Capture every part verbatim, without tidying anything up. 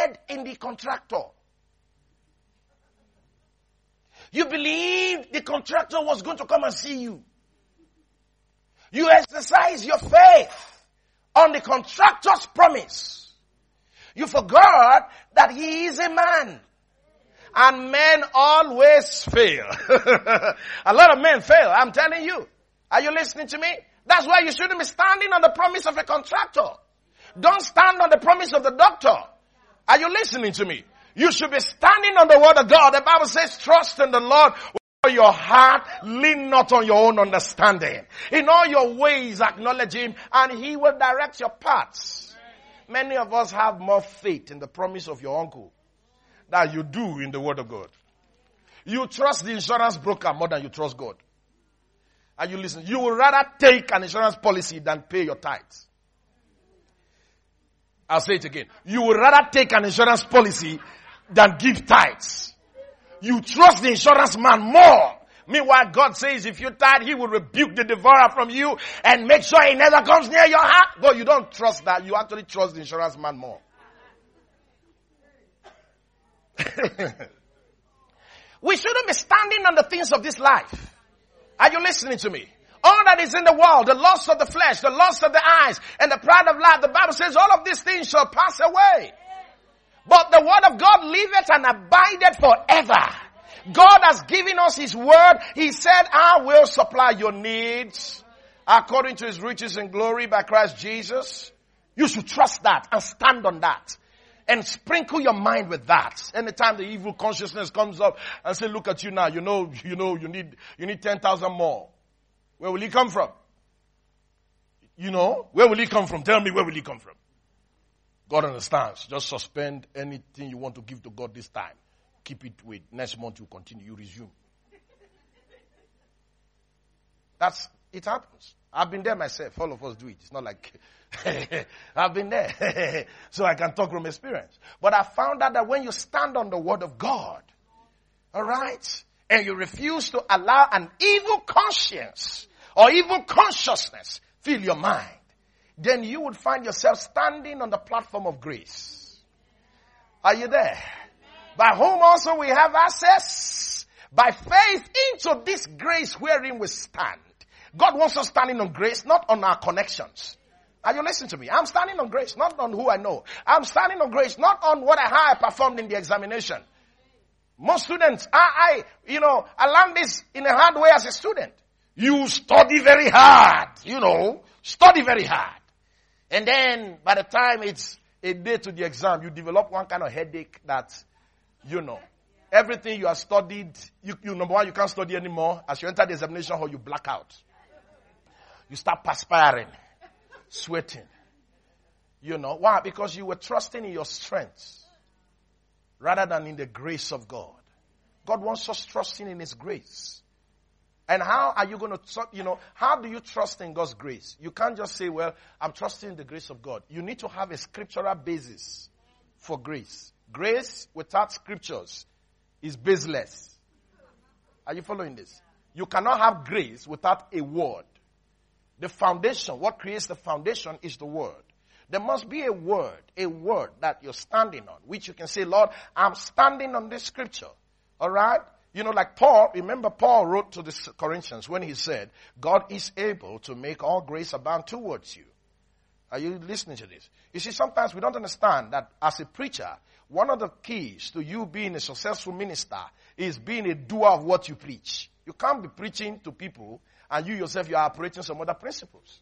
trusted in the contractor. You believed the contractor was going to come and see you. You exercise your faith on the contractor's promise. You forgot that he is a man. And men always fail. A lot of men fail, I'm telling you. Are you listening to me? That's why you shouldn't be standing on the promise of a contractor. Don't stand on the promise of the doctor. Are you listening to me? You should be standing on the word of God. The Bible says, trust in the Lord with your heart, lean not on your own understanding. In all your ways acknowledge him and he will direct your paths. Many of us have more faith in the promise of your uncle than you do in the word of God. You trust the insurance broker more than you trust God. Are you listening? You would rather take an insurance policy than pay your tithes. I'll say it again. You would rather take an insurance policy than give tithes. You trust the insurance man more. Meanwhile, God says if you tithe, he will rebuke the devourer from you and make sure he never comes near your heart. But you don't trust that. You actually trust the insurance man more. We shouldn't be standing on the things of this life. Are you listening to me? All that is in the world, the lust of the flesh, the lust of the eyes, and the pride of life, the Bible says all of these things shall pass away. But the word of God liveth and abideth forever. God has given us his word. He said, I will supply your needs according to his riches and glory by Christ Jesus. You should trust that and stand on that. And sprinkle your mind with that. Anytime the evil consciousness comes up and say, look at you now, you know, you know, you need, you need ten thousand more. Where will he come from? You know, where will he come from? Tell me, where will he come from? God understands. Just suspend anything you want to give to God this time. Keep it with next month you continue, you resume. That's, it happens. I've been there myself. All of us do it. It's not like, I've been there. So I can talk from experience. But I found out that when you stand on the word of God, alright, and you refuse to allow an evil conscience or evil consciousness fill your mind, then you would find yourself standing on the platform of grace. Are you there? By whom also we have access by faith into this grace wherein we stand. God wants us standing on grace, not on our connections. Are you listening to me? I'm standing on grace, not on who I know. I'm standing on grace, not on what I, how I performed in the examination. Most students, I, I, you know, I learned this in a hard way as a student. You study very hard, you know, study very hard. And then by the time it's a day to the exam, you develop one kind of headache that, you know, everything you have studied, you, you number one, you can't study anymore. As you enter the examination hall, you black out. You start perspiring, sweating. You know, why? Because you were trusting in your strength rather than in the grace of God. God wants us trusting in his grace. And how are you going to, you know, how do you trust in God's grace? You can't just say, well, I'm trusting in the grace of God. You need to have a scriptural basis for grace. Grace without scriptures is baseless. Are you following this? You cannot have grace without a word. The foundation, what creates the foundation is the word. There must be a word, a word that you're standing on, which you can say, Lord, I'm standing on this scripture. All right? You know, like Paul, remember Paul wrote to the Corinthians when he said, God is able to make all grace abound towards you. Are you listening to this? You see, sometimes we don't understand that as a preacher, one of the keys to you being a successful minister is being a doer of what you preach. You can't be preaching to people and you yourself, you are operating some other principles.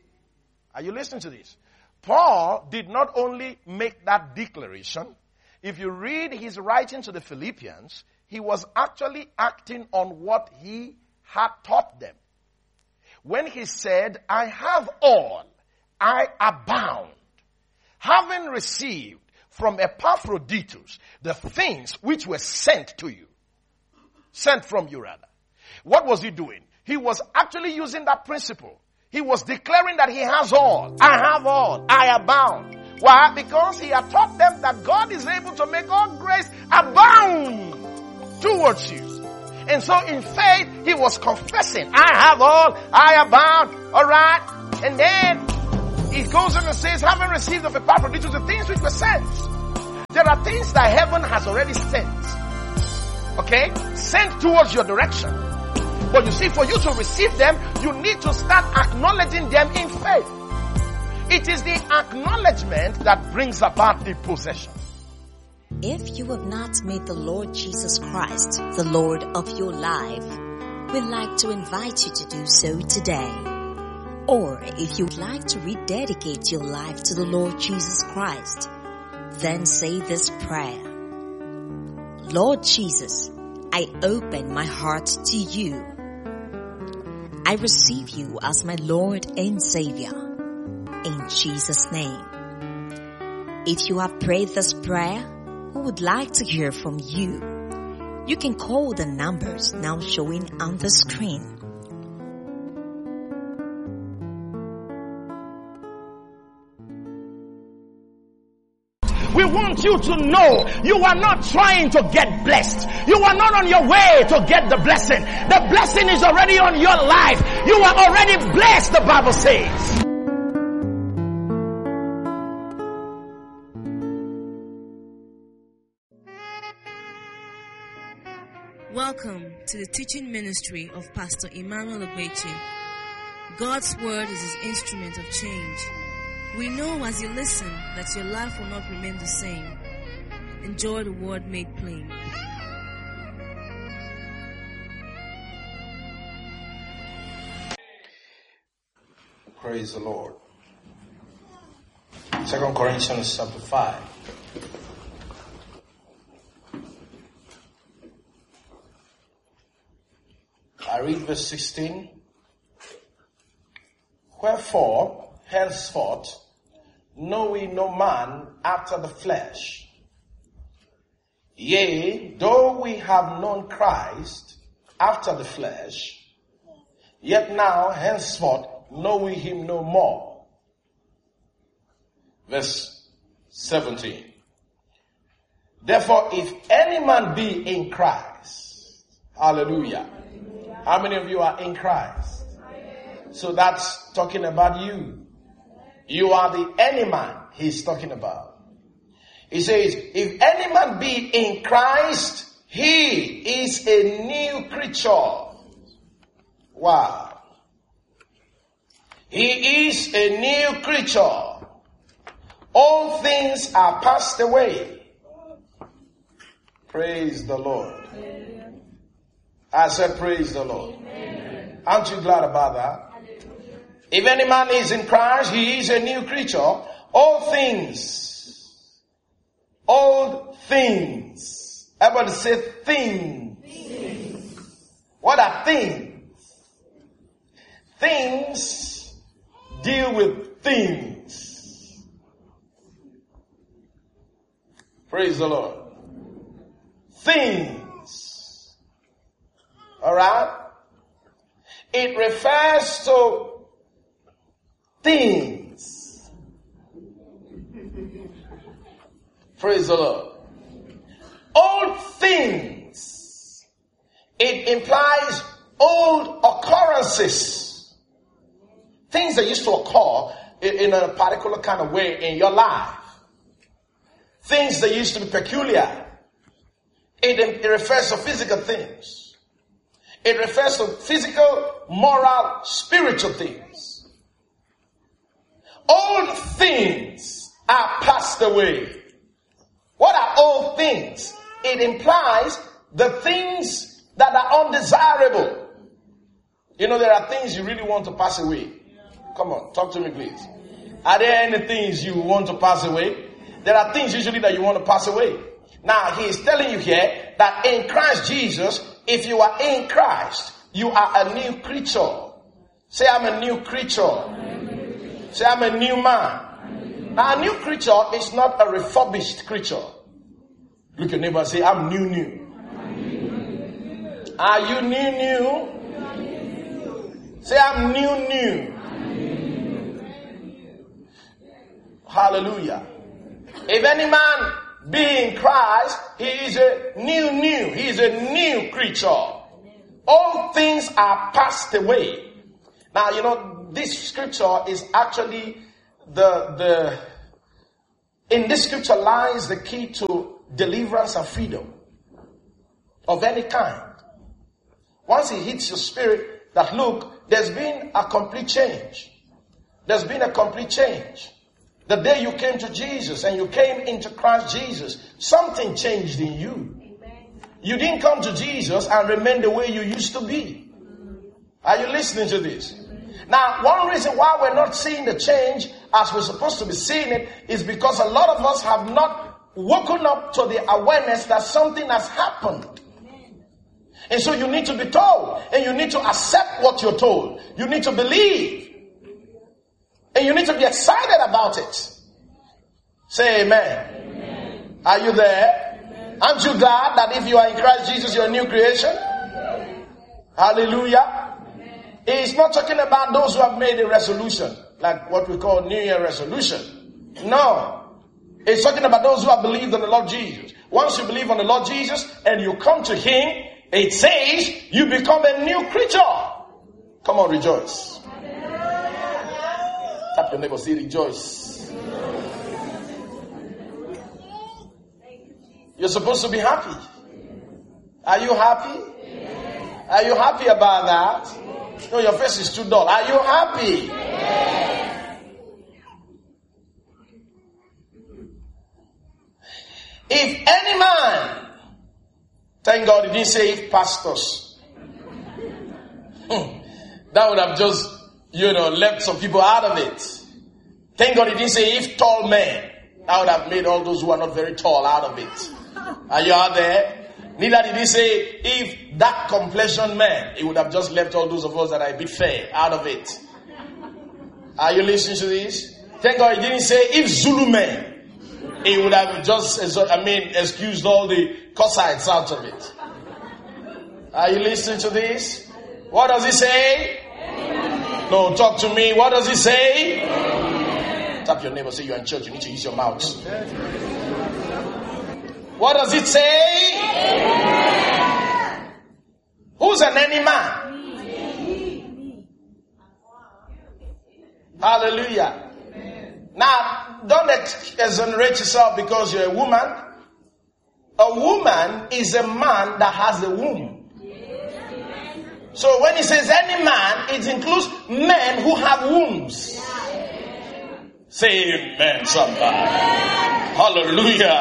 Are you listening to this? Paul did not only make that declaration. If you read his writing to the Philippians, he was actually acting on what he had taught them. When he said, I have all, I abound, having received from Epaphroditus the things which were sent to you. Sent from you rather. What was he doing? He was actually using that principle. He was declaring that he has all. I have all. I abound. Why? Because he had taught them that God is able to make all grace abound towards you. And so in faith, he was confessing, I have all. I abound. Alright? And then he goes on and says, having received of Epaphroditus the things which were sent. There are are things that heaven has already sent. Okay? Sent towards your direction. But you see, for you to receive them, you need to start acknowledging them in faith. It is the acknowledgement that brings about the possession. If you have not made the Lord Jesus Christ the Lord of your life, we'd like to invite you to do so today. Or if you'd like to rededicate your life to the Lord Jesus Christ, then say this prayer. Lord Jesus, I open my heart to you. I receive you as my Lord and Savior. In Jesus' name. If you have prayed this prayer, we would like to hear from you. You can call the numbers now showing on the screen. We want you to know you are not trying to get blessed. You are not on your way to get the blessing. The blessing is already on your life. You are already blessed, the Bible says. Welcome to the teaching ministry of Pastor Emmanuel Ogbeche. God's word is his instrument of change. We know as you listen that your life will not remain the same. Enjoy the word made plain. Praise the Lord. Second Corinthians chapter five. I read verse sixteen. Wherefore, henceforth, know we no man after the flesh. Yea, though we have known Christ after the flesh, yet now, henceforth, know we him no more. Verse seventeen. Therefore, if any man be in Christ, hallelujah. How many of you are in Christ? So that's talking about you. You are the any man he's talking about. He says, if any man be in Christ, he is a new creature. Wow. He is a new creature. All things are passed away. Praise the Lord. I said, praise the Lord. Amen. Aren't you glad about that? Hallelujah. If any man is in Christ, he is a new creature. All things, old things. Everybody say things. Things. What are things? Things deal with things. Praise the Lord. Things. Alright? It refers to things. Praise the Lord. Old things. It implies old occurrences. Things that used to occur in a particular kind of way in your life. Things that used to be peculiar. It, it refers to physical things. It refers to physical, moral, spiritual things. Old things are passed away. What are old things? It implies the things that are undesirable. You know, there are things you really want to pass away. Come on, talk to me please. Are there any things you want to pass away? There are things usually that you want to pass away. Now, he is telling you here that in Christ Jesus, if you are in Christ, you are a new creature. Say, I'm a new creature. Say, I'm a new man. Now, a new creature is not a refurbished creature. Look at your neighbor and say, I'm new, new. Are you new, new? Say, I'm new, new. Hallelujah. If any man be in Christ, he is a new, new. He is a new creature. All things are passed away. Now, you know, this scripture is actually the, the, in this scripture lies the key to deliverance and freedom of any kind. Once it hits your spirit that, look, there's been a complete change. There's been a complete change. The day you came to Jesus and you came into Christ Jesus, something changed in you. You didn't come to Jesus and remain the way you used to be. Are you listening to this? Now, one reason why we're not seeing the change as we're supposed to be seeing it is because a lot of us have not woken up to the awareness that something has happened. And so you need to be told, and you need to accept what you're told. You need to believe, and you need to be excited about it. Say amen. Amen. Are you there? Amen. Aren't you glad that if you are in Christ Jesus, you're a new creation? Amen. Hallelujah. Amen. It's not talking about those who have made a resolution, like what we call New Year resolution. No. It's talking about those who have believed on the Lord Jesus. Once you believe on the Lord Jesus and you come to Him, it says you become a new creature. Come on, rejoice. Tap your neighbor, say rejoice. You're supposed to be happy. Are you happy? Are you happy about that? No, your face is too dull. Are you happy? If any man, thank God he didn't say if pastors. That would have just, you know, left some people out of it. Thank God he didn't say if tall men. That would have made all those who are not very tall out of it. Are you out there? Neither did he say if dark complexion men. He would have just left all those of us that are a bit fair out of it. Are you listening to this? Thank God he didn't say if Zulu men. He would have just, I mean, excused all the Cossites out of it. Are you listening to this? What does he say? Amen. No, talk to me. What does he say? Amen. Tap your neighbor, say you're in church, you need to use your mouth. What does it say? Amen. Who's an any man? Hallelujah. Now, don't exonerate yourself because you're a woman. A woman is a man that has a womb. So when he says any man, it includes men who have wombs. Say amen, somebody. Hallelujah.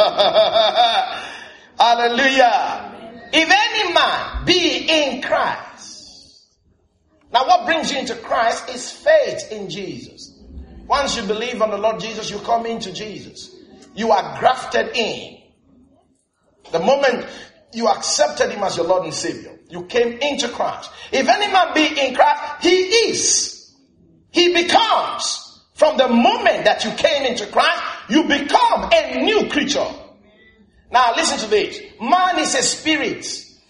Hallelujah. If any man be in Christ. Now what brings you into Christ is faith in Jesus. Once you believe on the Lord Jesus, you come into Jesus. You are grafted in. The moment you accepted Him as your Lord and Savior, you came into Christ. If any man be in Christ, he is. He becomes. From the moment that you came into Christ, you become a new creature. Now listen to this. Man is a spirit.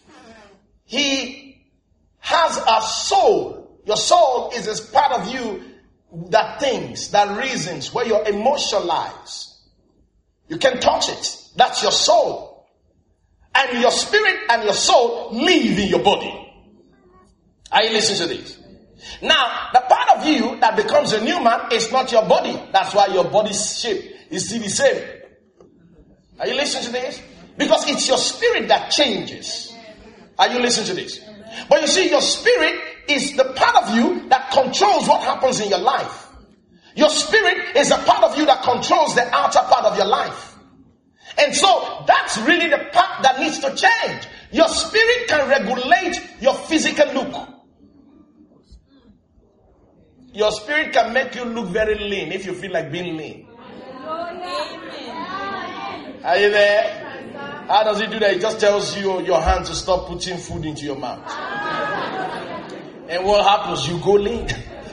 He has a soul. Your soul is a part of you that thinks, that reasons, where your emotion lies. You can touch it. That's your soul. And your spirit and your soul live in your body. Are you listening to this? Now, the part of you that becomes a new man is not your body. That's why your body's shape is still the same. Are you listening to this? Because it's your spirit that changes. Are you listening to this? But you see, your spirit is the part of you that controls what happens in your life. Your spirit is a part of you that controls the outer part of your life. And so that's really the part that needs to change. Your spirit can regulate your physical look. Your spirit can make you look very lean if you feel like being lean. Are you there? How does it do that? It just tells you your hand to stop putting food into your mouth. And what happens? You go lean.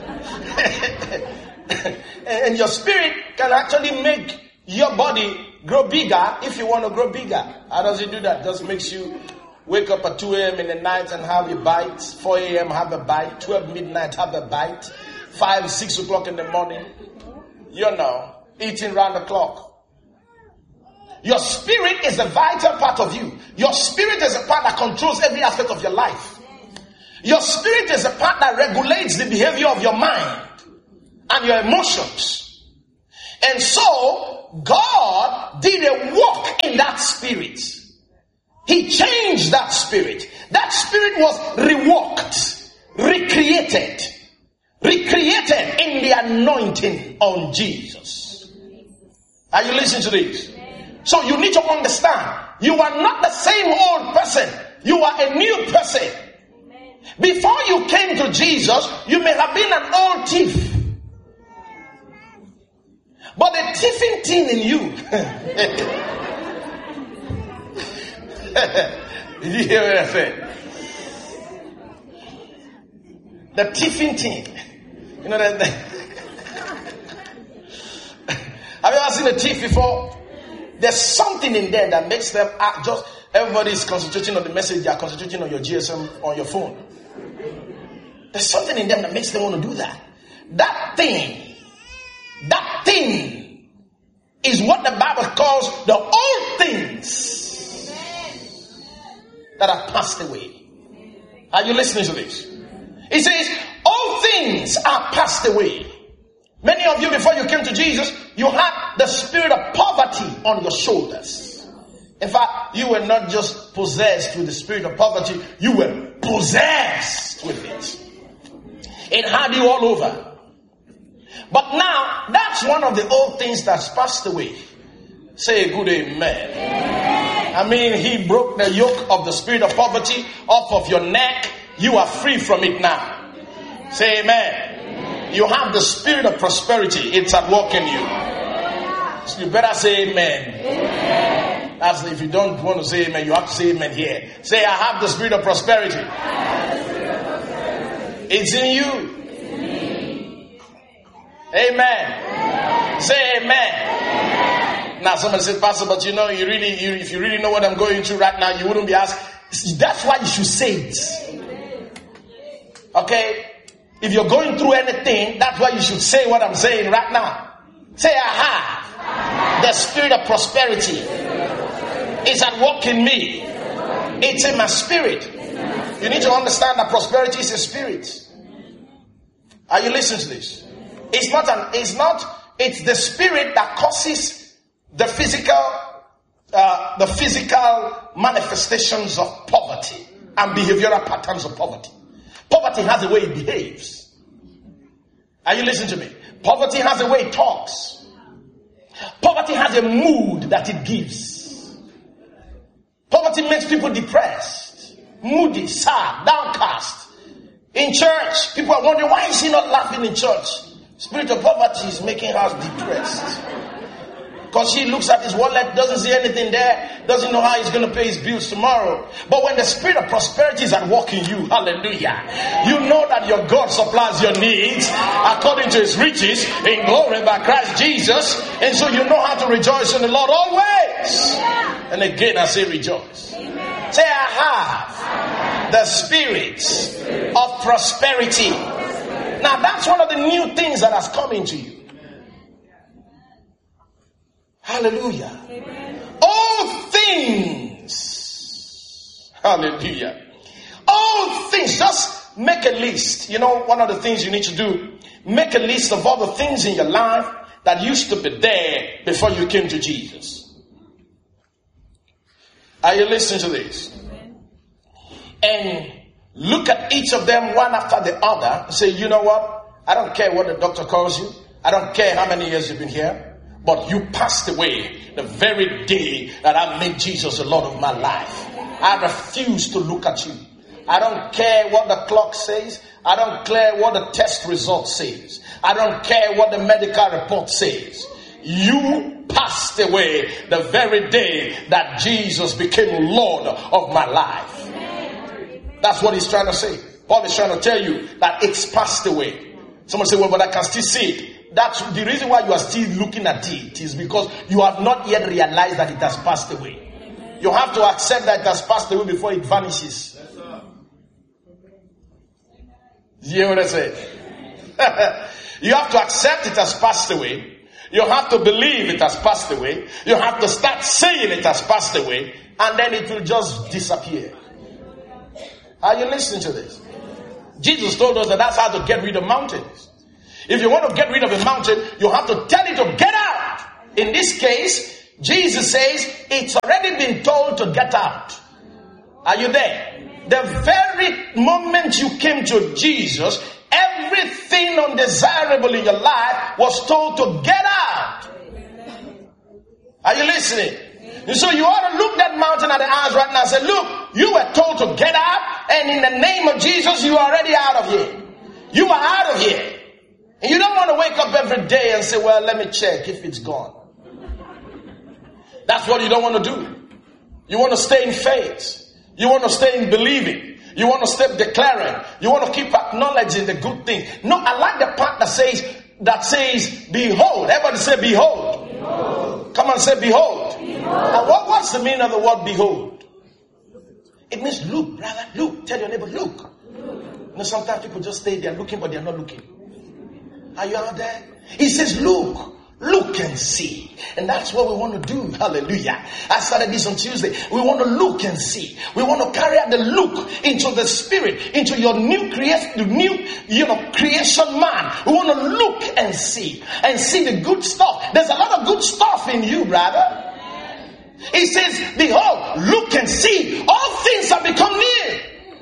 And your spirit can actually make your body grow bigger if you want to grow bigger. How does it do that? It just makes you wake up at two a.m. in the night and have a bite. four a.m. have a bite. twelve midnight have a bite. five, six o'clock in the morning. You know, eating round the clock. Your spirit is a vital part of you. Your spirit is a part that controls every aspect of your life. Your spirit is a part that regulates the behavior of your mind and your emotions. And so, God did a work in that spirit. That spirit was reworked, recreated, recreated in the anointing on Jesus. Are you listening to this? So you need to understand, you are not the same old person. You are a new person. Before you came to Jesus, you may have been an old thief. But the thieving thing in you. Did you hear what I said? The thieving thing. You know that. Have you ever seen a thief before? There's something in there that makes them act just. Everybody is concentrating on the message. They are concentrating on your G S M, on your phone. There's something in them that makes them want to do that. That thing, that thing is what the Bible calls the old things that are passed away. Are you listening to this? It says, all things are passed away. Many of you, before you came to Jesus, you had the spirit of poverty on your shoulders. In fact, you were not just possessed with the spirit of poverty, you were possessed with it. It had you all over. But now, that's one of the old things that's passed away. Say a good amen. Amen. I mean, he broke the yoke of the spirit of poverty off of your neck. You are free from it now. Say amen. Amen. You have the spirit of prosperity. It's at work in you. So you better say amen. Amen. As if you don't want to say amen, you have to say amen here. Say, I have the spirit of prosperity. Spirit of prosperity. It's in you. It's in me. Amen. Amen. Say amen. Amen. Now somebody said, Pastor, but you know, you really, you, if you really know what I'm going through right now, you wouldn't be asked. That's why you should say it. Okay? If you're going through anything, that's why you should say what I'm saying right now. Say, I have, I have the spirit of prosperity. It's at work in me. It's in my spirit. You need to understand that prosperity is a spirit. Are you listening to this? It's not an, it's not, it's the spirit that causes the physical, uh, the physical manifestations of poverty and behavioral patterns of poverty. Poverty has a way it behaves. Are you listening to me? Poverty has a way it talks. Poverty has a mood that it gives. Poverty makes people depressed, moody, sad, downcast. In church, people are wondering, why is he not laughing in church? Spirit of poverty is making us depressed. Because he looks at his wallet, doesn't see anything there, doesn't know how he's going to pay his bills tomorrow. But when the spirit of prosperity is at work in you, hallelujah, you know that your God supplies your needs according to his riches in glory by Christ Jesus. And so you know how to rejoice in the Lord always. And again, I say rejoice. Amen. Say, I have, I have the spirit, the spirit of prosperity. prosperity. Now, that's one of the new things that has come into you. Hallelujah. Amen. All things. Hallelujah. All things. Just make a list. You know, one of the things you need to do, make a list of all the things in your life that used to be there before you came to Jesus. Are you listening to this? And look at each of them one after the other and say, you know what? I don't care what the doctor calls you. I don't care how many years you've been here. But you passed away the very day that I made Jesus the Lord of my life. I refuse to look at you. I don't care what the clock says. I don't care what the test result says. I don't care what the medical report says. You passed away the very day that Jesus became Lord of my life. That's what he's trying to say. Paul is trying to tell you that it's passed away. Someone say, well, but I can still see it. That's the reason why you are still looking at it, is because you have not yet realized that it has passed away. You have to accept that it has passed away before it vanishes. You hear what I say? You have to accept it has passed away. You have to believe it has passed away. You have to start saying it has passed away. And then it will just disappear. Are you listening to this? Jesus told us that that's how to get rid of mountains. If you want to get rid of a mountain, you have to tell it to get out. In this case, Jesus says it's already been told to get out. Are you there? The very moment you came to Jesus, everything undesirable in your life was told to get out. Are you listening? And so you ought to look that mountain at the eyes right now and say, look, you were told to get out, and in the name of Jesus, you are already out of here. You are out of here. And you don't want to wake up every day and say, well, let me check if it's gone. That's what you don't want to do. You want to stay in faith. You want to stay in believing. You want to stay declaring. You want to keep acknowledging the good thing. No, I like the part that says, that says, behold. Everybody say, behold. Behold. Come on, say, behold. Behold. Now, what, what's the meaning of the word behold? It means look, brother, look. Tell your neighbor, look. look. You know, sometimes people just stay there looking, but they're not looking. Are you out there? He says, look. Look and see. And that's what we want to do. Hallelujah. I started this on Tuesday. We want to look and see. We want to carry out the look into the spirit, into your new creation, new, you know, creation man. We want to look and see. And see the good stuff. There's a lot of good stuff in you, brother. He says, behold, look and see. All things have become new.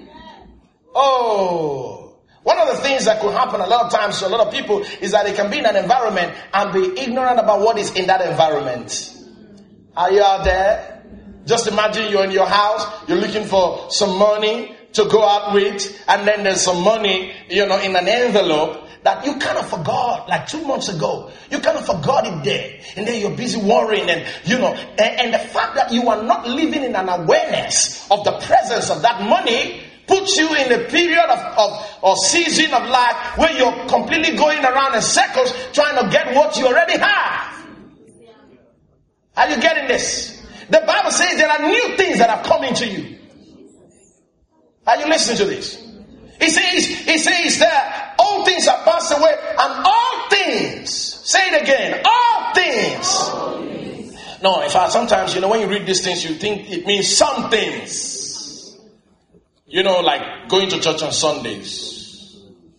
Oh. One of the things that could happen a lot of times to a lot of people is that they can be in an environment and be ignorant about what is in that environment. Are you out there? Just imagine you're in your house, you're looking for some money to go out with, and then there's some money, you know, in an envelope that you kind of forgot, like two months ago. You kind of forgot it there. And then you're busy worrying and, you know, and, and the fact that you are not living in an awareness of the presence of that money puts you in a period of, of or season of life where you're completely going around in circles trying to get what you already have. Are you getting this? The Bible says there are new things that have come into you. Are you listening to this? It says, it says that all things are passed away and all things, say it again, all things. All things. No, in fact, sometimes, you know, when you read these things, you think it means some things. You know, like going to church on Sundays.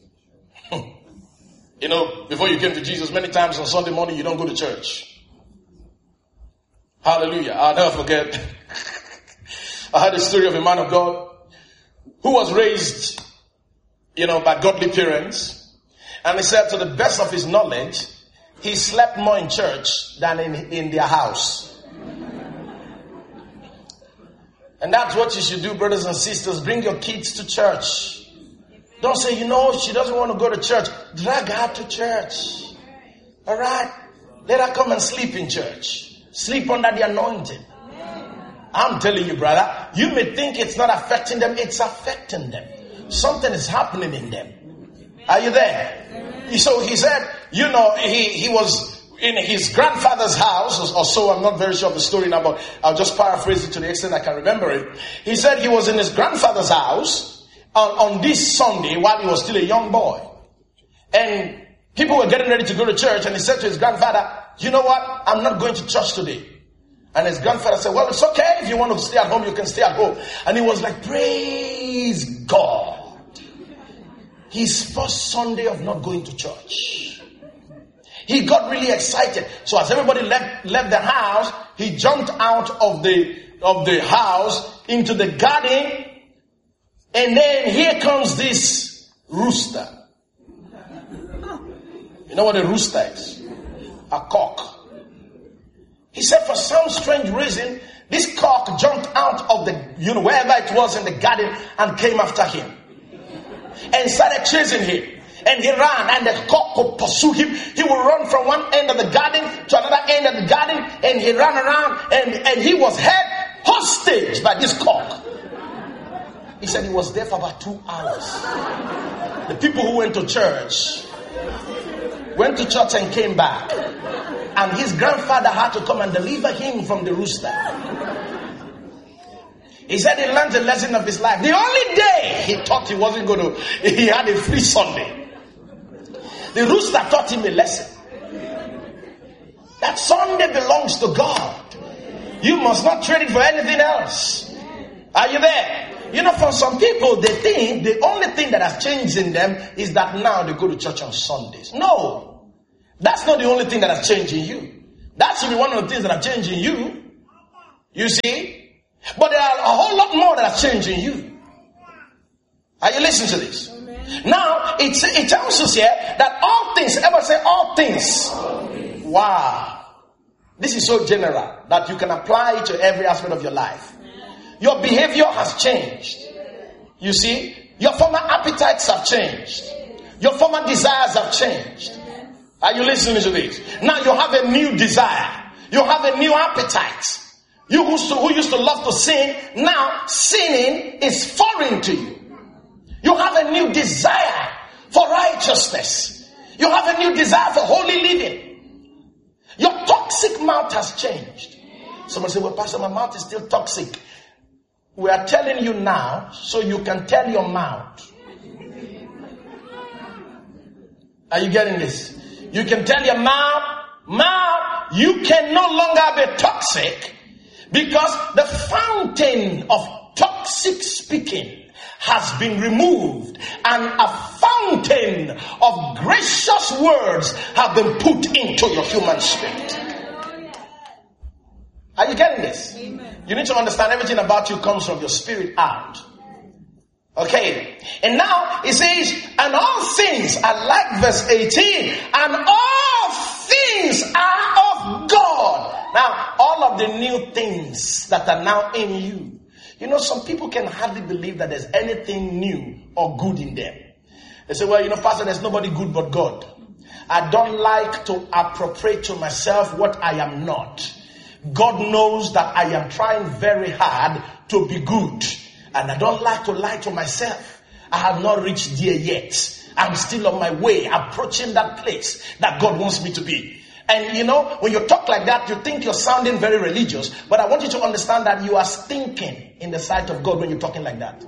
You know, before you came to Jesus, many times on Sunday morning, you don't go to church. Hallelujah. I'll never forget. I heard a story of a man of God who was raised, you know, by godly parents. And he said to the best of his knowledge, he slept more in church than in, in their house. And that's what you should do, brothers and sisters. Bring your kids to church. Don't say, you know, she doesn't want to go to church. Drag her to church. All right? Let her come and sleep in church. Sleep under the anointing. I'm telling you, brother, you may think it's not affecting them. It's affecting them. Something is happening in them. Are you there? So he said, you know, he, he was in his grandfather's house or so. I'm not very sure of the story now, but I'll just paraphrase it to the extent I can remember it. He said he was in his grandfather's house on, on this Sunday while he was still a young boy. And people were getting ready to go to church, and he said to his grandfather, you know what? I'm not going to church today. And his grandfather said, well, it's okay. If you want to stay at home, you can stay at home. And he was like, praise God. His first Sunday of not going to church. He got really excited. So as everybody left, left the house, he jumped out of the, of the house into the garden. And then here comes this rooster. You know what a rooster is? A cock. He said for some strange reason, this cock jumped out of the, you know, wherever it was in the garden and came after him. And started chasing him. And he ran, and the cock would pursue him. He would run from one end of the garden to another end of the garden, and he ran around, and, and he was held hostage by this cock. He said he was there for about two hours. The people who went to church went to church and came back. And his grandfather had to come and deliver him from the rooster. He said he learned the lesson of his life. The only day he thought he wasn't going to, he had a free Sunday. The rooster taught him a lesson. That Sunday belongs to God. You must not trade it for anything else. Are you there? You know, for some people, they think the only thing that has changed in them is that now they go to church on Sundays. No. That's not the only thing that has changed in you. That should be one of the things that have changed in you. You see? But there are a whole lot more that has changed in you. Are you listening to this? Amen. Now, it's, it tells us here that all things, ever say all things. all things. Wow. This is so general that you can apply it to every aspect of your life. Your behavior has changed. You see, your former appetites have changed. Your former desires have changed. Are you listening to this? Now you have a new desire. You have a new appetite. You who used to, who used to love to sin, now sinning is foreign to you. You have a new desire for righteousness. You have a new desire for holy living. Your toxic mouth has changed. Somebody say, well, Pastor, my mouth is still toxic. We are telling you now so you can tell your mouth. Are you getting this? You can tell your mouth, mouth, you can no longer be toxic because the fountain of toxic speaking has been removed and a fountain of gracious words have been put into your human spirit. Are you getting this? Amen. You need to understand everything about you comes from your spirit out. Okay. And now it says, and all things, I like verse eighteen, and all things are of God. Now, all of the new things that are now in you. You know, some people can hardly believe that there's anything new or good in them. They say, well, you know, Pastor, there's nobody good but God. I don't like to appropriate to myself what I am not. God knows that I am trying very hard to be good. And I don't like to lie to myself. I have not reached there yet. I'm still on my way, approaching that place that God wants me to be. And you know, when you talk like that, you think you're sounding very religious. But I want you to understand that you are stinking in the sight of God when you're talking like that.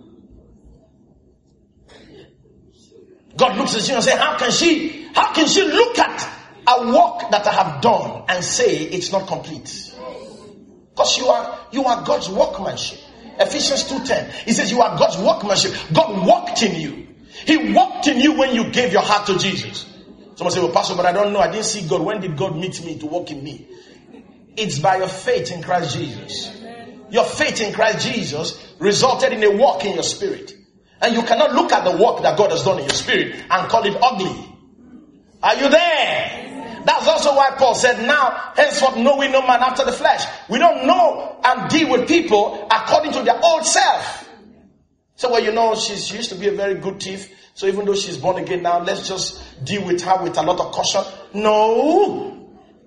God looks at you and says, how can she, how can she look at a work that I have done and say it's not complete? Because you are, you are God's workmanship. Ephesians two ten. He says you are God's workmanship. God worked in you. He worked in you when you gave your heart to Jesus. Someone say, well, Pastor, but I don't know. I didn't see God. When did God meet me to work in me? It's by your faith in Christ Jesus. Your faith in Christ Jesus resulted in a work in your spirit. And you cannot look at the work that God has done in your spirit and call it ugly. Are you there? That's also why Paul said, now, henceforth know we no man after the flesh. We don't know and deal with people according to their old self. So, well, you know, she's, she used to be a very good thief. So even though she's born again now, let's just deal with her with a lot of caution. No.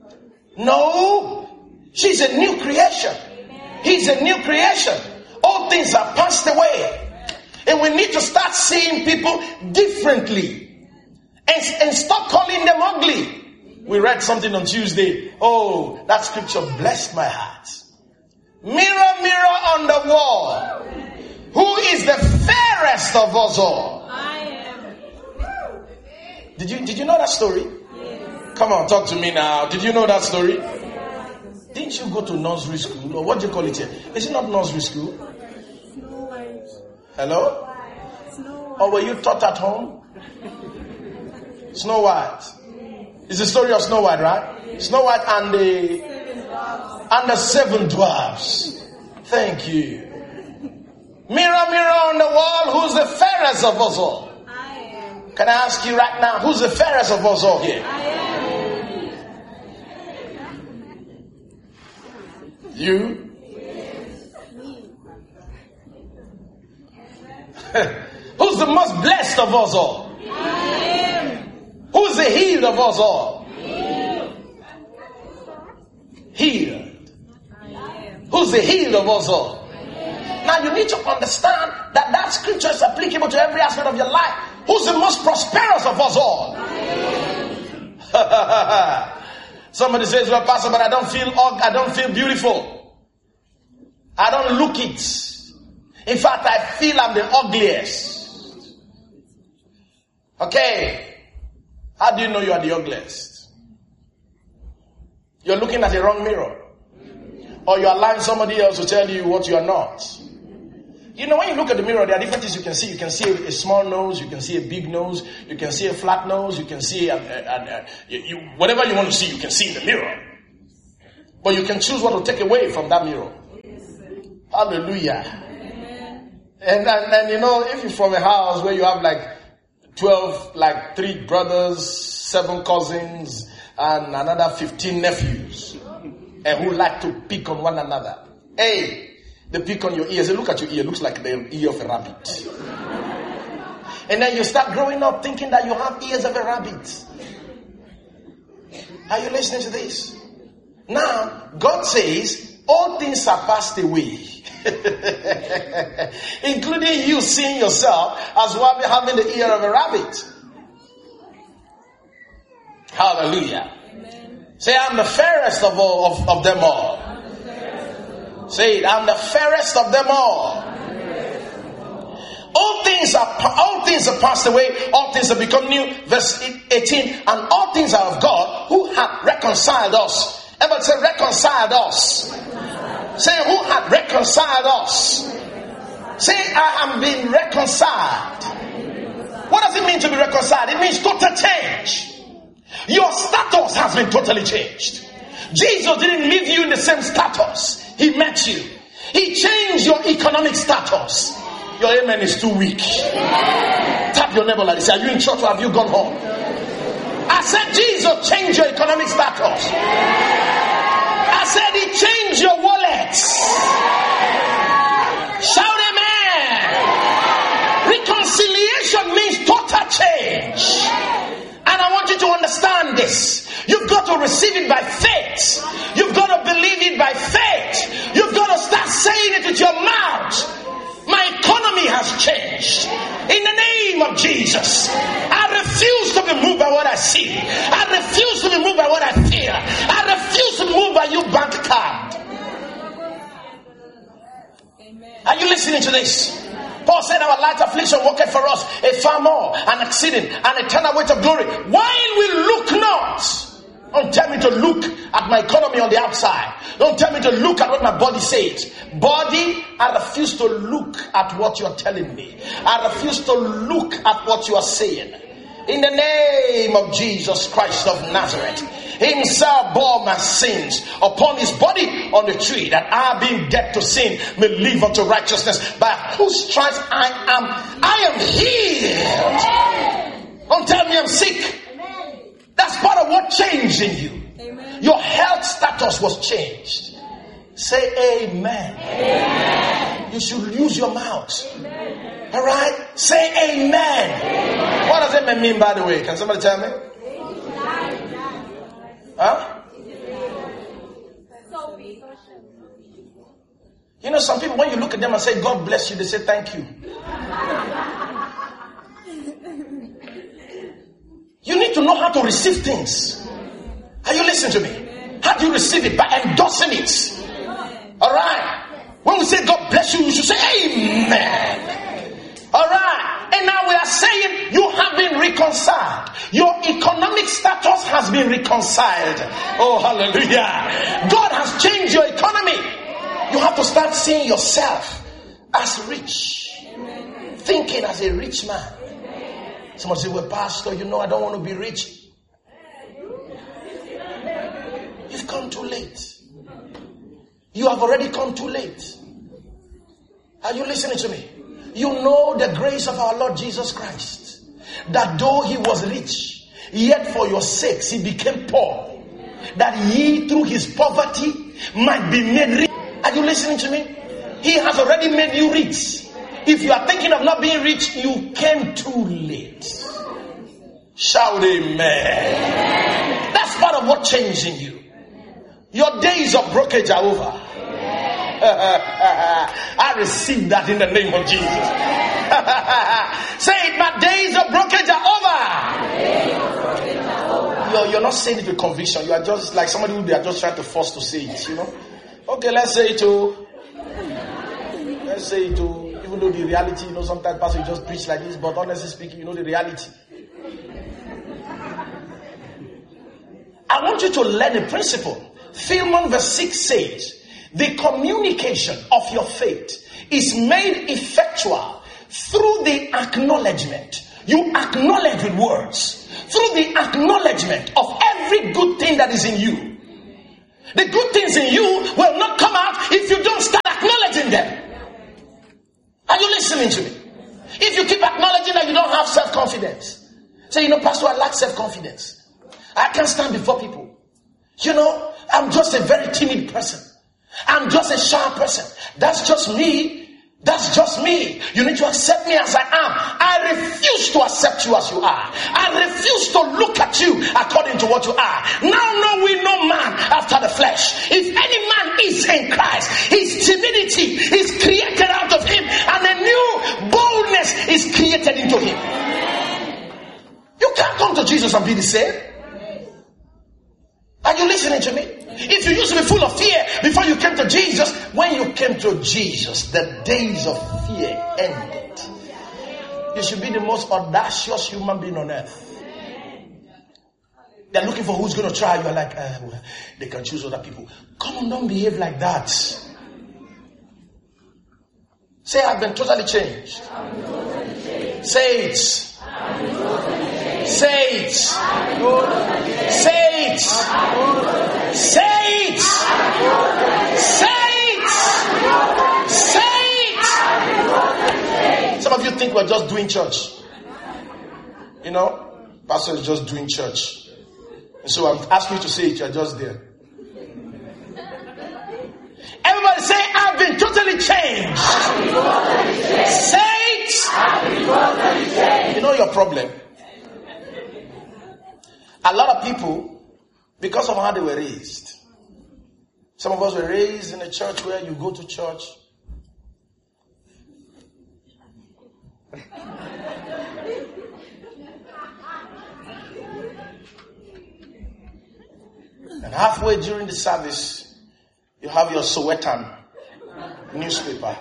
No. She's a new creation. He's a new creation. All things are passed away. And we need to start seeing people differently. And, and stop calling them ugly. We read something on Tuesday. Oh, that scripture blessed my heart. Mirror, mirror on the wall. Who is the fairest of us all? I am. Did you, did you know that story? Yes. Come on, talk to me now. Did you know that story? Yes. Didn't you go to nursery school? Or what do you call it here? Is it not nursery school? Snow White. Hello? Snow White. Or were you taught at home? Snow White. It's the story of Snow White, right? Snow White and the and the seven dwarfs. Thank you. Mirror, mirror on the wall, who's the fairest of us all? I am. Can I ask you right now, who's the fairest of us all here? I am. You? Who's the most blessed of us all? I am. Who's the healed of us all? Healed. Healed. Who's the healed of us all? Now you need to understand that that scripture is applicable to every aspect of your life. Who's the most prosperous of us all? Somebody says, well, Pastor, but I don't feel I don't feel beautiful. I don't look it. In fact, I feel I'm the ugliest. Okay. How do you know you are the ugliest? You're looking at the wrong mirror. Or you're allowing somebody else to tell you what you are not. You know, when you look at the mirror, there are different things you can see. You can see a, a small nose, you can see a big nose, you can see a flat nose, you can see a, a, a, a, you, whatever you want to see, you can see in the mirror. But you can choose what to take away from that mirror. Hallelujah. Amen. And, and and you know, if you're from a house where you have like twelve, like three brothers, seven cousins, and another fifteen nephews, and who like to pick on one another. Hey, they pick on your ears. They look at your ear. It looks like the ear of a rabbit. And then you start growing up thinking that you have ears of a rabbit. Are you listening to this? Now, God says, all things are passed away. Including you seeing yourself as one having the ear of a rabbit. Hallelujah. Amen. Say, I'm the fairest of all of, of them all. Say it, I'm the fairest of them all. All things are all things are passed away, all things have become new. Verse eighteen, and all things are of God who hath reconciled us. Everybody say reconciled us. Say who hath reconciled us. Say I am being reconciled. What does it mean to be reconciled? It means total change. Your status has been totally changed. Jesus didn't leave you in the same status. He met you. He changed your economic status. Your amen is too weak. Tap your neighbor like this. Are you in church or have you gone home? I said Jesus changed your economic status. I said he changed your wallet. Shout amen. Reconciliation means total change. And I want you to understand this. You've got to receive it by faith. You've got to believe it by faith. You've got to start saying it with your mouth. My economy has changed. In the name of Jesus. I refuse to be moved by what I see. I refuse to be moved by what I feel. I refuse to be moved by your bank card. Are you listening to this? Paul said our light affliction worketh for us a far more, an exceeding, an eternal weight of glory. While we look not. Don't tell me to look at my economy on the outside. Don't tell me to look at what my body says. Body, I refuse to look at what you're telling me. I refuse to look at what you are saying. In the name of Jesus Christ of Nazareth, himself bore my sins upon his body on the tree, that I, being dead to sin, may live unto righteousness, by whose stripes I am, I am healed. Don't tell me I'm sick. That's part of what changed in you. Amen. Your health status was changed. Say amen. Amen. You should use your mouth. Amen. All right? Say amen. Amen. What does amen mean, by the way? Can somebody tell me? Huh? You know, some people, when you look at them and say, God bless you, they say thank you. You need to know how to receive things. Are you listening to me? How do you receive it? By endorsing it. Alright. When we say God bless you, you should say amen. Alright. And now we are saying you have been reconciled. Your economic status has been reconciled. Oh, hallelujah. God has changed your economy. You have to start seeing yourself as rich. Thinking as a rich man. Someone say, well, Pastor, you know I don't want to be rich. You've come too late. You have already come too late. Are you listening to me? You know the grace of our Lord Jesus Christ. That though he was rich, yet for your sakes he became poor. That ye through his poverty might be made rich. Are you listening to me? He has already made you rich. If you are thinking of not being rich, you came too late. Shout amen. Amen. That's part of what changed in you. Your days of brokerage are over. I receive that in the name of Jesus. Say it, my days of brokerage are over. You're, you're not saying it with conviction. You are just like somebody who they are just trying to force to say it, you know. Okay, let's say it too. Let's say it too. Even though the reality, you know, sometimes pastor you just preach like this, but honestly speaking, you know the reality. I want you to learn a principle. Philemon verse six says, the communication of your faith is made effectual through the acknowledgement. You acknowledge with words. Through the acknowledgement of every good thing that is in you. The good things in you will not come out if you don't start acknowledging them. Are you listening to me? If you keep acknowledging that you don't have self-confidence, say, you know, Pastor, I lack self-confidence. I can't stand before people. You know, I'm just a very timid person. I'm just a shy person. That's just me. That's just me. You need to accept me as I am. I refuse to accept you as you are. I refuse to look at you according to what you are. Now know we no man after the flesh. If any man is in Christ, his timidity is created out of him, and a new boldness is created into him. You can't come to Jesus and be the same. Are you listening to me? If you used to be full of fear before you came to Jesus, when you came to Jesus, the days of fear ended. You should be the most audacious human being on earth. They're looking for who's going to try. You're like, uh, well, they can choose other people. Come on, don't behave like that. Say, I've been totally changed. Totally changed. Say it. Totally Say it. Say it. Say it. Say it. Say it. Some of you think we're just doing church. You know, pastor is just doing church. And so I'm asking you to say it, you're just there. Everybody say, I've been totally changed. Been totally changed. Say it. Totally changed. You know your problem? A lot of people, because of how they were raised. Some of us were raised in a church where you go to church. And halfway during the service, you have your Sowetan newspaper.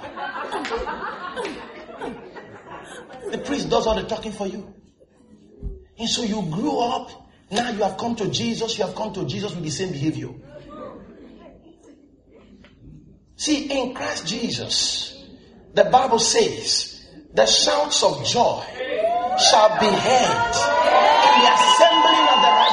The priest does all the talking for you. And so you grew up. Now you have come to Jesus. You have come to Jesus with the same behavior. See, in Christ Jesus, the Bible says, the shouts of joy shall be heard in the assembling of the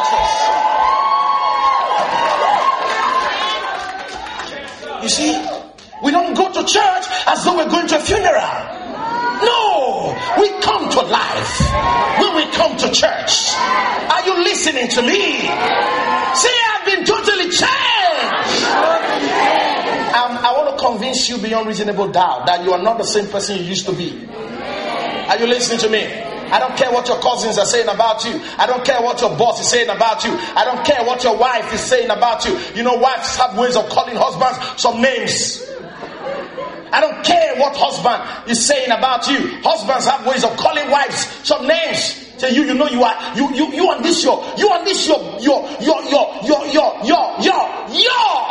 righteous. You see, we don't go to church as though we're going to a funeral. No, we come to life when we come to church. Are you listening to me? Say, I've been totally changed. Um, I want to convince you beyond reasonable doubt that you are not the same person you used to be. Are you listening to me? I don't care what your cousins are saying about you. I don't care what your boss is saying about you. I don't care what your wife is saying about you. You know, wives have ways of calling husbands some names. I don't care what husband is saying about you. Husbands have ways of calling wives some names. Say, you, you know, you are, you, you, you and this your, you and this your, your, your, your, your, your, your, your, your.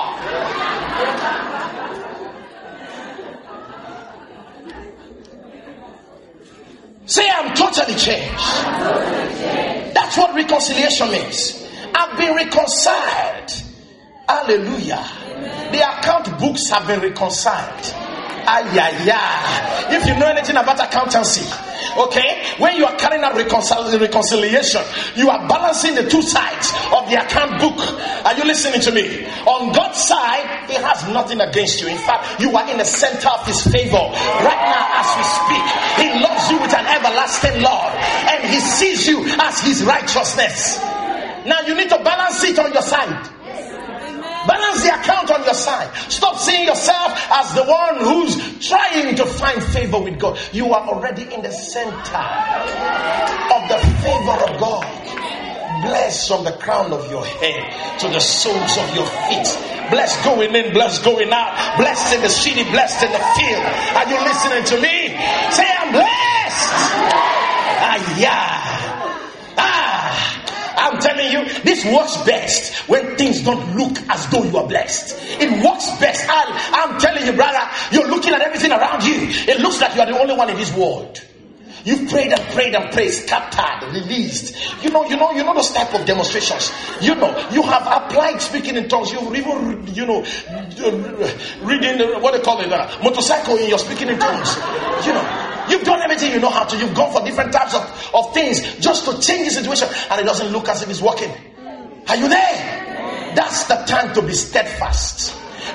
Say, I'm totally changed. That's what reconciliation means. I've been reconciled. Hallelujah. The account books have been reconciled. Ay, ay, ay. If you know anything about accountancy, okay, when you are carrying out reconcil- reconciliation, you are balancing the two sides of the account book. Are you listening to me? On God's side, He has nothing against you. In fact, you are in the center of His favor. Right now, as we speak, He loves you with an everlasting love, and He sees you as His righteousness. Now, you need to balance it on your side. Balance the account on your side. Stop seeing yourself as the one who's trying to find favor with God. You are already in the center of the favor of God. Blessed from the crown of your head to the soles of your feet. Blessed going in, blessed going out. Blessed in the city, blessed in the field. Are you listening to me? Say, I'm blessed. Ah, yeah. Ah. I'm telling you, this works best when things don't look as though you are blessed. It works best. I, I'm telling you, brother, you're looking at everything around you. It looks like you are the only one in this world. You've prayed and prayed and prayed, scattered, released. You know, you know, you know those type of demonstrations. You know, you have applied speaking in tongues. You've even, you know, reading, what they call it, uh, motorcycle in your speaking in tongues. You know. You've done everything you know how to. You've gone for different types of, of things just to change the situation. And it doesn't look as if it's working. Are you there? That's the time to be steadfast.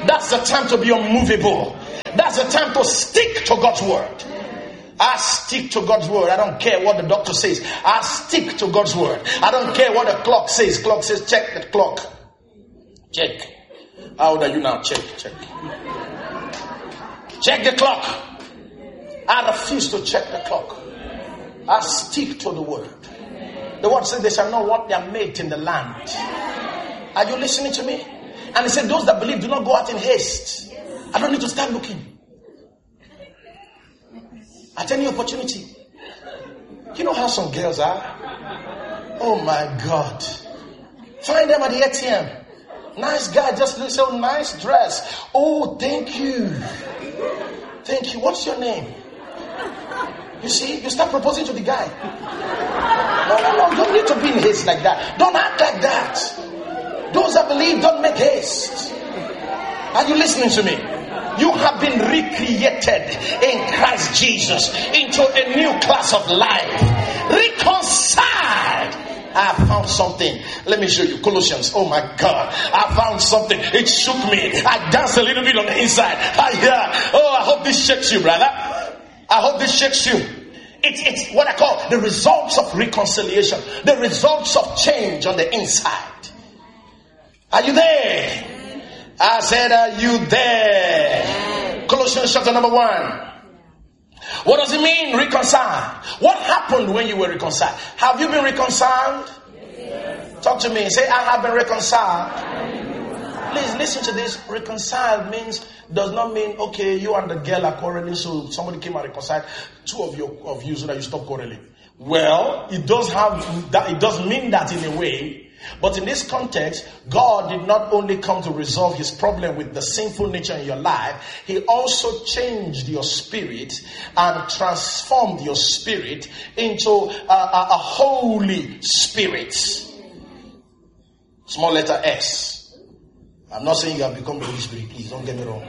That's the time to be unmovable. That's the time to stick to God's word. I stick to God's word. I don't care what the doctor says. I stick to God's word. I don't care what the clock says. Clock says check the clock. Check. How old are you now? Check, check. Check the clock. I refuse to check the clock. I stick to the word. The word says they shall not want their mate in the land. Are you listening to me? And he said those that believe do not go out in haste. I don't need to start looking. At any opportunity. You know how some girls are? Oh my God. Find them at the A T M. Nice guy, just looks so nice dress. Oh, thank you. Thank you. What's your name? You see, you start proposing to the guy. No, no, no. Don't need to be in haste like that. Don't act like that. Those that believe don't make haste. Are you listening to me? You have been recreated in Christ Jesus into a new class of life. Reconciled. I found something. Let me show you. Colossians. Oh my God. I found something. It shook me. I danced a little bit on the inside. I, yeah. Oh, I hope this shakes you, brother. I hope this shakes you. It's, it's what I call the results of reconciliation. The results of change on the inside. Are you there? I said, are you there? Colossians chapter number one. What does it mean, reconcile? What happened when you were reconciled? Have you been reconciled? Yes. Talk to me. Say, I have been reconciled. Please listen to this. Reconciled means, does not mean, okay, you and the girl are quarreling, so somebody came and reconciled two of you, of you so that you stop quarreling. Well, it does have that, it does mean that in a way. But in this context, God did not only come to resolve his problem with the sinful nature in your life, he also changed your spirit and transformed your spirit into a, a, a holy spirit. Small letter S. I'm not saying you have become the Holy Spirit, please don't get me wrong.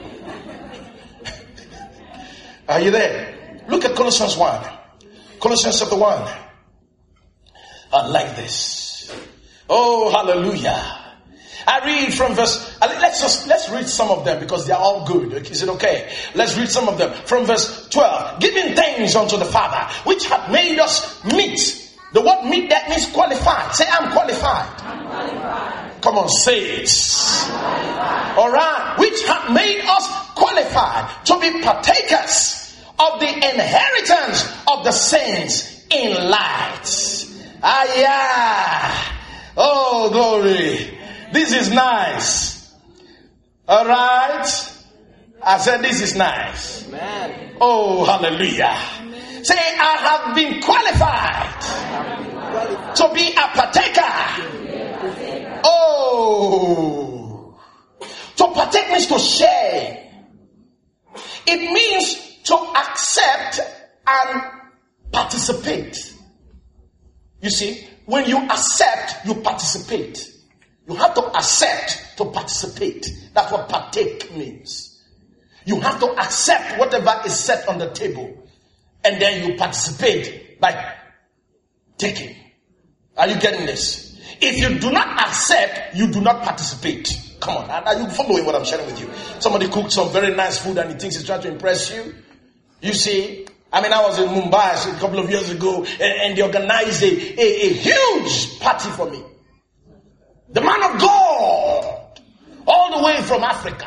Are you there? Look at Colossians one. Colossians chapter one. I like this. Oh, hallelujah. I read from verse, let's just, let's read some of them because they are all good. Is it okay? Let's read some of them. From verse twelve. Giving thanks unto the Father, which hath made us meet. The word meet, that means qualified. Say, I'm qualified. I'm qualified. Come on, say it. Alright. Which hath made us qualified to be partakers of the inheritance of the saints in light. Ah, yeah. Oh, glory. This is nice. All right. I said this is nice. Amen. Oh, hallelujah. Amen. Say, I have been qualified, have been qualified to be a partaker. Oh. To partake means to share. It means to accept and participate. You see? When you accept, you participate. You have to accept to participate. That's what partake means. You have to accept whatever is set on the table. And then you participate by taking. Are you getting this? If you do not accept, you do not participate. Come on. Are you following what I'm sharing with you? Somebody cooked some very nice food and he thinks he's trying to impress you. You see? I mean, I was in Mumbai a couple of years ago, and, and they organized a, a, a huge party for me. The man of God, all the way from Africa.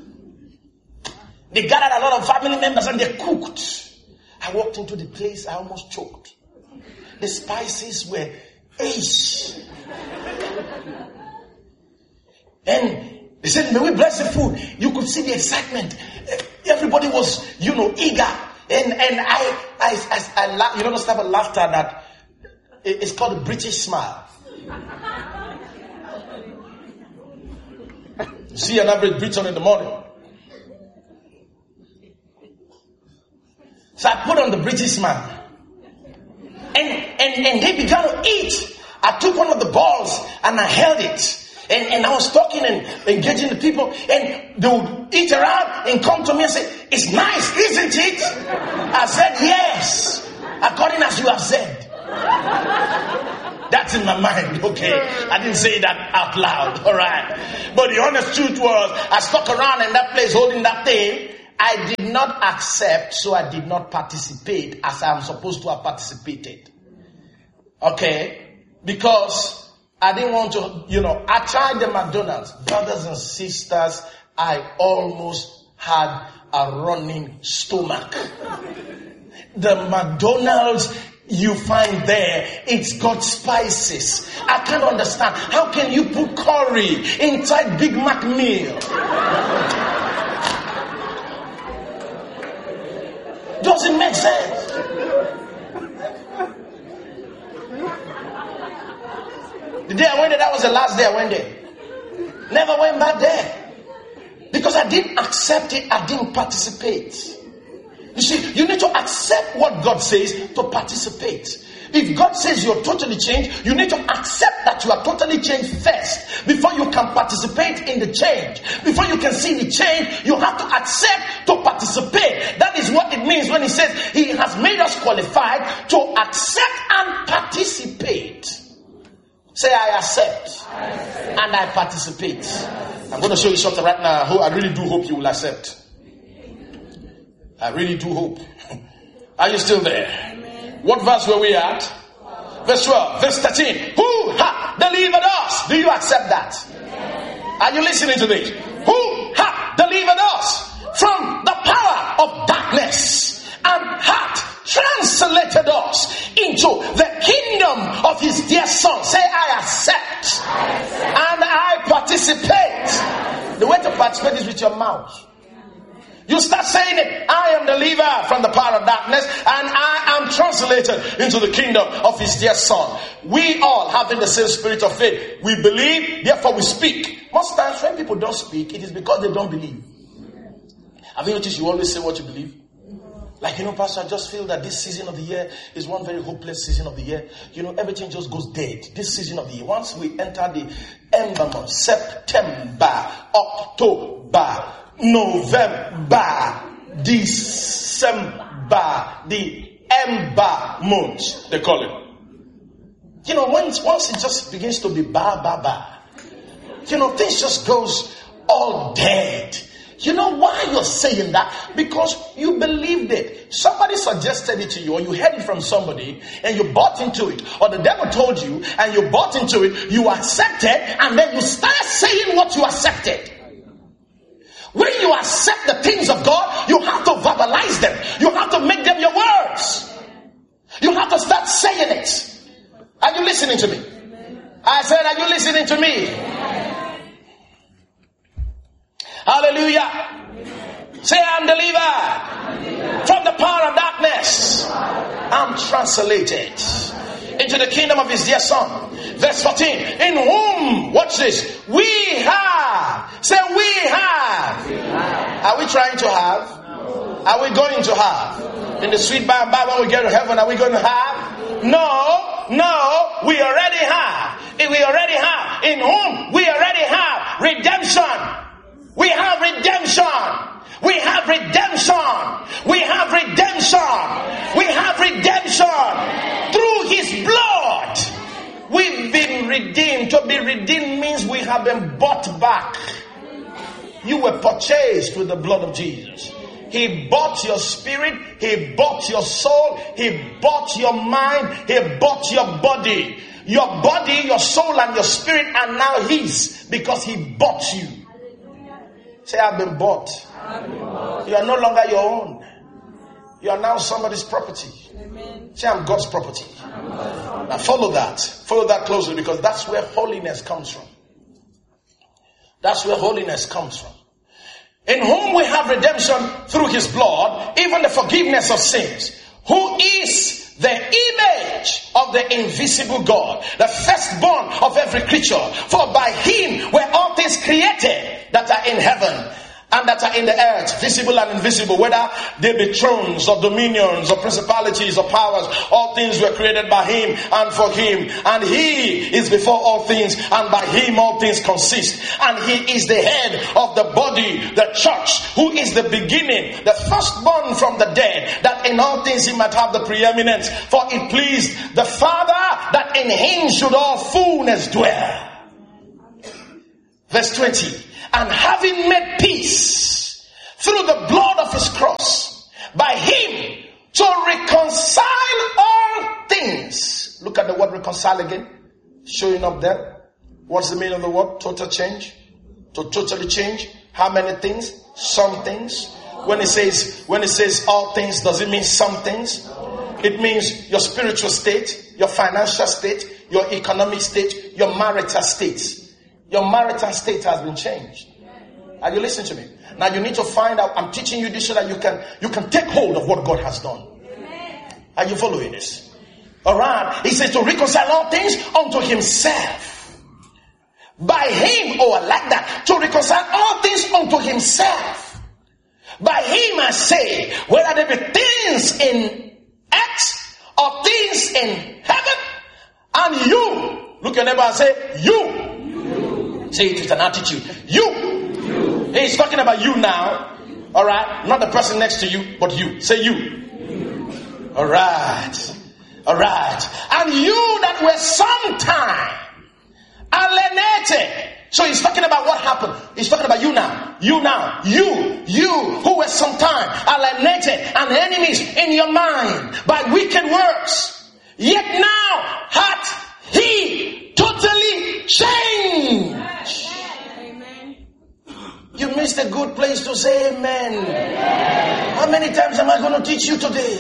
They gathered a lot of family members and they cooked. I walked into the place, I almost choked. The spices were ace. And they said, may we bless the food. You could see the excitement. Everybody was, you know, eager. And and I, I, I, I laugh, you know the type of laughter that, it's called a British smile. You see an average Briton in the morning. So I put on the British smile. And, and, and they began to eat. I took one of the balls and I held it. And, and I was talking and engaging the people, and they would eat around and come to me and say, it's nice, isn't it? I said, yes, according as you have said. That's in my mind, okay? I didn't say that out loud, all right? But the honest truth was, I stuck around in that place holding that thing. I did not accept, so I did not participate as I'm supposed to have participated. Okay? Because I didn't want to, you know, I tried the McDonald's. Brothers and sisters, I almost had a running stomach. The McDonald's you find there, it's got spices. I can't understand. How can you put curry inside Big Mac meal? Doesn't make sense. The day I went there, that was the last day I went there. Never went back there. Because I didn't accept it, I didn't participate. You see, you need to accept what God says to participate. If God says you're totally changed, you need to accept that you are totally changed first before you can participate in the change. Before you can see the change, you have to accept to participate. That is what it means when he says he has made us qualified to accept and participate. Say, I accept, I accept. And I participate. I I'm going to show you something right now. I really do hope you will accept. I really do hope. Are you still there? Amen. What verse were we at? Verse twelve. Verse thirteen. Who ha delivered us? Do you accept that? Amen. Are you listening to this? Who ha delivered us from the power of darkness and hath translated us into the kingdom of his dear son. Say, I accept, I accept. And I participate. The way to participate is with your mouth. You start saying it. I am delivered from the power of darkness and I am translated into the kingdom of his dear son. We all having the same spirit of faith. We believe, therefore we speak. Most times when people don't speak, it is because they don't believe. Have you noticed you always say what you believe? Like, you know, Pastor, I just feel that this season of the year is one very hopeless season of the year. You know, everything just goes dead. This season of the year. Once we enter the ember month, September, October, November, December, the ember month, they call it. You know, once, once it just begins to be ba, ba, ba, you know, things just goes all dead. You know why you're saying that? Because you believed it. Somebody suggested it to you, or you heard it from somebody and you bought into it, or the devil told you and you bought into it, you accepted, and then you start saying what you accepted. When you accept the things of God, you have to verbalize them. You have to make them your words. You have to start saying it. Are you listening to me? I said, are you listening to me? Hallelujah. Amen. Say, I'm delivered, I'm delivered from the power of darkness. I'm translated into the kingdom of his dear son. Verse fourteen. In whom, watch this, we have. Say, we have. We have. Are we trying to have? No. Are we going to have? In the sweet by and by when we get to heaven, are we going to have? No, no, we already have. If we already have. In whom we already have redemption. We have redemption. We have redemption. We have redemption. We have redemption. Through his blood. We've been redeemed. To be redeemed means we have been bought back. You were purchased with the blood of Jesus. He bought your spirit. He bought your soul. He bought your mind. He bought your body. Your body, your soul, and your spirit are now his because he bought you. Say, I've been bought. I've been bought. You are no longer your own. You are now somebody's property. Amen. Say, I'm God's property. I'm God's property. Now follow that. Follow that closely, because that's where holiness comes from. That's where holiness comes from. In whom we have redemption through his blood, even the forgiveness of sins. Who is the image of the invisible God, the firstborn of every creature. For by him were all things created that are in heaven and that are in the earth, visible and invisible, whether they be thrones or dominions or principalities or powers, all things were created by him and for him. And he is before all things, and by him all things consist. And he is the head of the body, the church, who is the beginning, the firstborn from the dead, that in all things he might have the preeminence. For it pleased the Father that in him should all fullness dwell. Verse twenty. And having made peace through the blood of his cross, by him to reconcile all things. Look at the word reconcile again, showing up there. What's the meaning of the word? Total change. To totally change. How many things? Some things. When it says, when it says all things, does it mean some things? It means your spiritual state, your financial state, your economic state, your marital state. Your marital state has been changed. Are you listening to me? Now you need to find out. I'm teaching you this so that you can you can take hold of what God has done. Are you following this? Alright. He says to reconcile all things unto himself. By him, or like that, to reconcile all things unto himself. By him I say, whether there be things in earth or things in heaven, and you, look at your neighbor and say, you. Say it with an attitude. You. you. He's talking about you now. Alright. Not the person next to you, but you. Say you. you. Alright. Alright. And you that were sometime alienated. So he's talking about what happened. He's talking about you now. You now. You. You who were sometime alienated and enemies in your mind by wicked works. Yet now hath he totally changed. You missed a good place to say amen. Amen. How many times am I going to teach you today?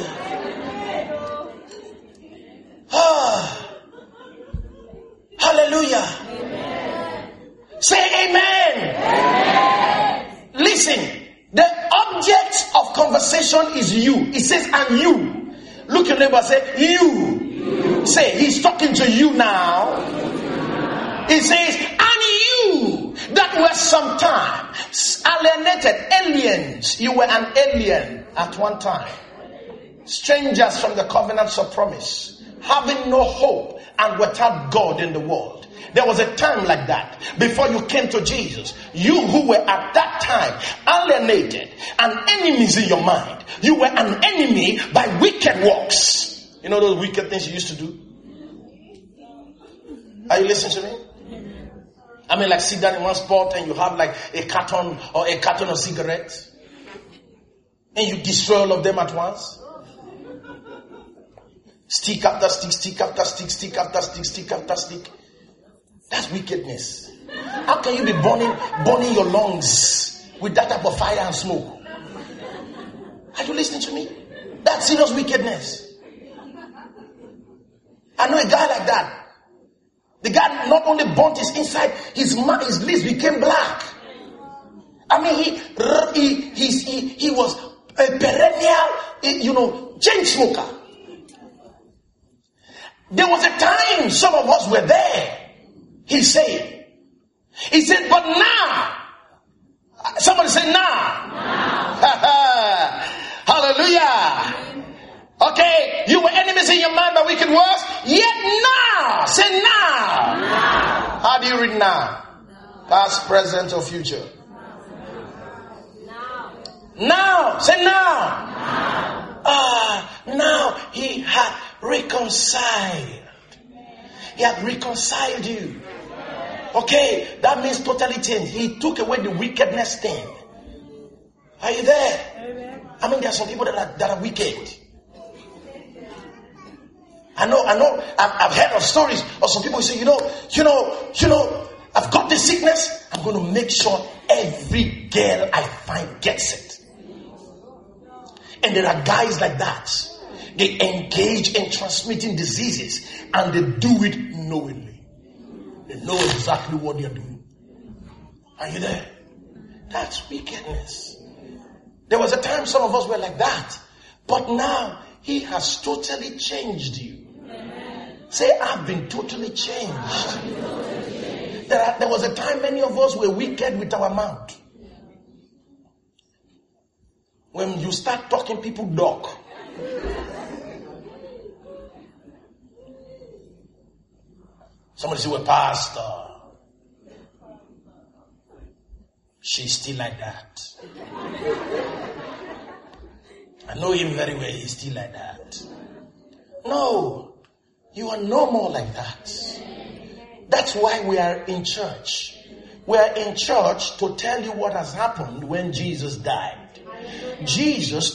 Ah. Hallelujah. Amen. Say amen. Amen. Listen, the object of conversation is you. It says, and you. Look your neighbor, say, you. you. Say, he's talking to you now. It says, and you that were sometime alienated, aliens. You were an alien at one time. Strangers from the covenants of promise, having no hope and without God in the world. There was a time like that before you came to Jesus. You who were at that time alienated and enemies in your mind. You were an enemy by wicked works. You know those wicked things you used to do? Are you listening to me? I mean, like sit down in one spot and you have like a carton or a carton of cigarettes and you destroy all of them at once. Stick after stick, stick after stick, stick after stick, stick after stick. That's wickedness. How can you be burning, burning your lungs with that type of fire and smoke? Are you listening to me? That's serious wickedness. I know a guy like that. The guy not only burnt his inside, his his lips became black. I mean, he he he he, he was a perennial, you know, chain smoker. There was a time some of us were there. He said, he said, but now, somebody say now. now. Hallelujah. Okay, you were enemies in your mind by wicked works, yet now, say now. now. How do you read now? now? Past, present, or future? Now. Now, say now. Now. Ah, now he had reconciled. He had reconciled you. Okay, that means totally change. He took away the wickedness thing. Are you there? I mean, there are some people that are, that are wicked. I know, I know, I've, I've heard of stories of some people who say, you know, you know, you know, I've got this sickness. I'm going to make sure every girl I find gets it. And there are guys like that. They engage in transmitting diseases and they do it knowingly. They know exactly what they're doing. Are you there? That's wickedness. There was a time some of us were like that. But now he has totally changed you. Say, I've been totally changed. Been totally changed. There, are, there was a time many of us were wicked with our mouth. When you start talking, people duck. Somebody say, well, pastor, she's still like that. I know him very well, he's still like that. No, you are no more like that. That's why we are in church. We are in church to tell you what has happened when Jesus died. Jesus